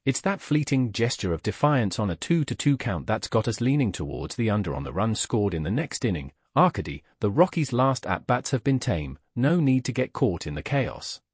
It's that fleeting gesture of defiance on a 2-2 count that's got us leaning towards the under on the runs scored in the next inning. Arcady, the Rockies' last at-bats have been tame, no need to get caught in the chaos.